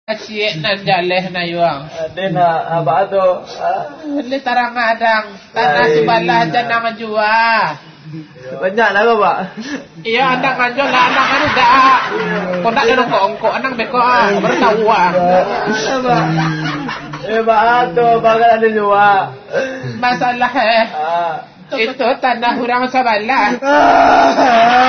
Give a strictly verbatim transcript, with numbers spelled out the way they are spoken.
Asyik nan jaleh na yuang. Ada nak apa tu? Li tarang adang tanah sebelah janang jua. Banyak lah Pak. Iya andang anjo lah andang anu dak. Kau nak ada ongko anang beko ah baru tahu ah. Eh Pak tu bagal ada jua. Masalah eh. Itu tanah orang sebelah.